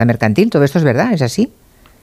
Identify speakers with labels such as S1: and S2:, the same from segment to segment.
S1: mercantil. Todo esto es verdad, ¿es así?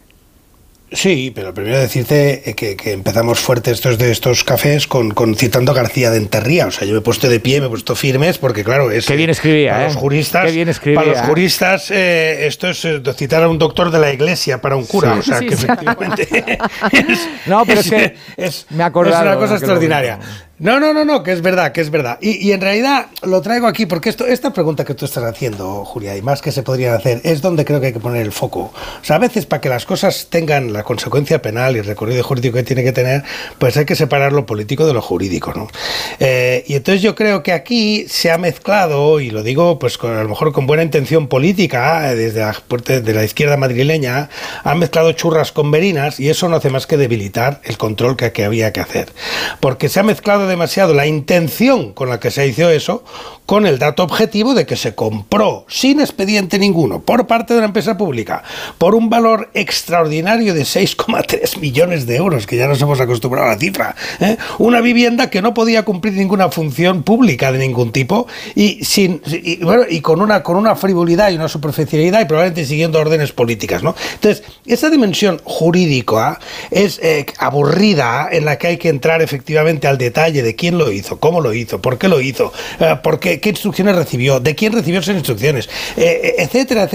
S2: Sí, pero primero decirte que empezamos fuerte estos cafés con citando a García de Enterría. O sea, yo me he puesto de pie, me he puesto firmes, porque claro, es...
S3: Qué bien escribía,
S2: para los juristas,
S3: Qué bien escribía.
S2: Para los juristas, esto es citar a un doctor de la iglesia para un cura. Sí, o sea, que efectivamente...
S3: No, pero es que me acordaba,
S2: es una cosa extraordinaria. No, que es verdad. Y en realidad lo traigo aquí porque esta pregunta que tú estás haciendo, Julia, y más que se podrían hacer, es donde creo que hay que poner el foco. O sea, a veces para que las cosas tengan la consecuencia penal y el recorrido jurídico que tiene que tener, pues hay que separar lo político de lo jurídico, ¿no? Y entonces yo creo que aquí se ha mezclado, y lo digo pues a lo mejor con buena intención política, desde la parte de la izquierda madrileña, han mezclado churras con verinas, y eso no hace más que debilitar el control que había que hacer. Porque se ha mezclado demasiado la intención con la que se hizo eso con el dato objetivo de que se compró sin expediente ninguno por parte de una empresa pública por un valor extraordinario de 6,3 millones de euros, que ya nos hemos acostumbrado a la cifra, una vivienda que no podía cumplir ninguna función pública de ningún tipo y con una frivolidad y una superficialidad y probablemente siguiendo órdenes políticas, ¿no? Entonces, esa dimensión jurídica es aburrida, en la que hay que entrar efectivamente al detalle de quién lo hizo, cómo lo hizo, por qué lo hizo, qué instrucciones recibió, de quién recibió esas instrucciones, etcétera.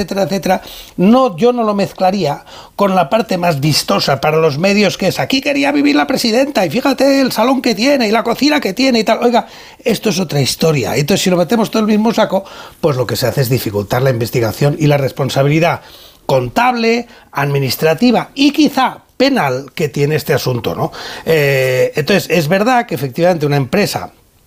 S2: Yo no lo mezclaría con la parte más vistosa para los medios, que es: aquí quería vivir la presidenta y fíjate el salón que tiene y la cocina que tiene y tal. Oiga, esto es otra historia. Entonces, si lo metemos todo en el mismo saco, pues lo que se hace es dificultar la investigación y la responsabilidad contable, administrativa y quizá penal que tiene este asunto, ¿no? Entonces, es verdad que efectivamente una empresa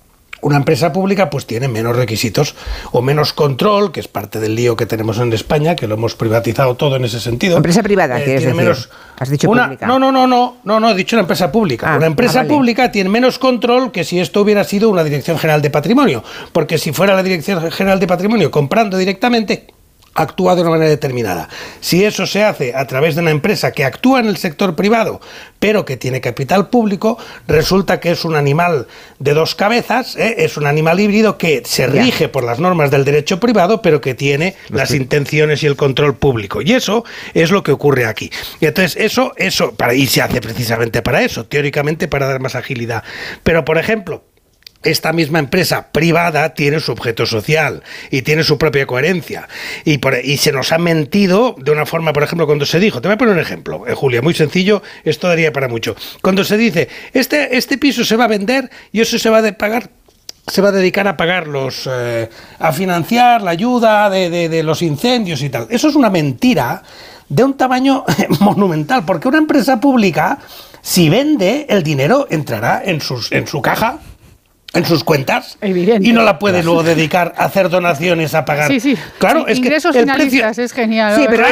S2: pública pues tiene menos requisitos o menos control, que es parte del lío que tenemos en España, que lo hemos privatizado todo en ese sentido.
S1: ¿Empresa privada quieres decir? Menos, ¿has dicho pública?
S2: No, he dicho una empresa pública. Una empresa pública tiene menos control que si esto hubiera sido una Dirección General de Patrimonio, porque si fuera la Dirección General de Patrimonio comprando directamente, actúa de una manera determinada. Si eso se hace a través de una empresa que actúa en el sector privado, pero que tiene capital público, resulta que es un animal de dos cabezas, es un animal híbrido que se rige por las normas del derecho privado, pero que tiene las intenciones y el control público. Y eso es lo que ocurre aquí. Y entonces y se hace precisamente para eso, teóricamente para dar más agilidad. Pero, por ejemplo, esta misma empresa privada tiene su objeto social y tiene su propia coherencia. Y se nos ha mentido de una forma, por ejemplo, cuando se dijo, te voy a poner un ejemplo, Julia, muy sencillo, esto daría para mucho. Cuando se dice, este piso se va a vender y eso se va a dedicar a pagar a financiar la ayuda de los incendios y tal. Eso es una mentira de un tamaño monumental, porque una empresa pública, si vende, el dinero entrará en su caja, en sus cuentas. Evidente. Y no la puede luego dedicar a hacer donaciones, a pagar.
S4: Sí.
S2: Claro, es
S4: ingresos
S2: que
S4: finalistas es genial.
S2: Sí, pero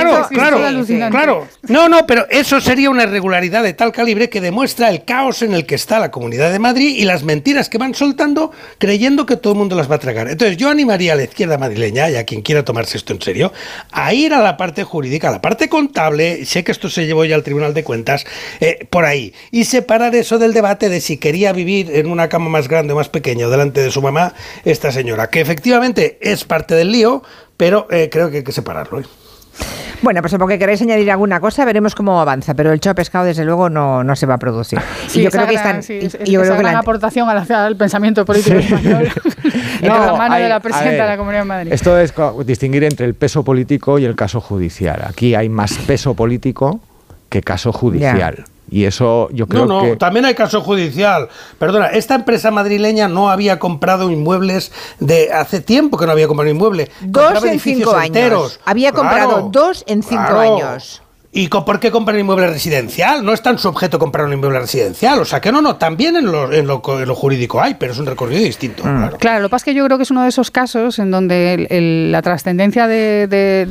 S2: claro. No, pero eso sería una irregularidad de tal calibre que demuestra el caos en el que está la Comunidad de Madrid y las mentiras que van soltando creyendo que todo el mundo las va a tragar. Entonces yo animaría a la izquierda madrileña y a quien quiera tomarse esto en serio a ir a la parte jurídica, a la parte contable, sé que esto se llevó ya al Tribunal de Cuentas, por ahí, y separar eso del debate de si quería vivir en una cama más grande o más pequeño delante de su mamá esta señora, que efectivamente es parte del lío, pero creo que hay que separarlo.
S1: Bueno, pues porque queréis añadir alguna cosa, veremos cómo avanza, pero el chop pescado desde luego no se va a producir.
S4: Sí, yo creo que esa gran aportación al pensamiento político español de la mano de la presidenta de la Comunidad de Madrid.
S3: Esto es distinguir entre el peso político y el caso judicial. Aquí hay más peso político que caso judicial. Yeah. Y eso yo creo que...
S2: también hay caso judicial. Perdona, esta empresa madrileña no había comprado inmuebles hace tiempo que no había comprado inmuebles.
S1: 2 en 5 años. Había comprado 2 en 5 años.
S2: ¿Y por qué comprar un inmueble residencial? No está en su objeto comprar un inmueble residencial. O sea que también en lo jurídico hay, pero es un recorrido distinto.
S4: Claro, lo que pasa es que yo creo que es uno de esos casos en donde la trascendencia de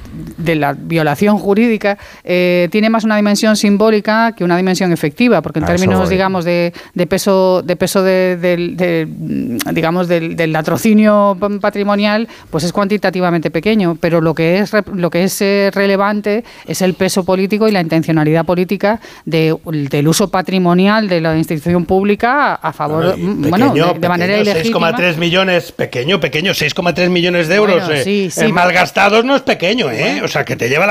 S4: la violación jurídica tiene más una dimensión simbólica que una dimensión efectiva, porque en términos, digamos, de peso del latrocinio patrimonial, pues es cuantitativamente pequeño, pero lo que es relevante es el peso político y la intencionalidad política del uso patrimonial de la institución pública a favor, de manera ilegítima.
S2: 6,3 millones, pequeño, 6,3 millones de euros malgastados no es pequeño, o sea, que te lleva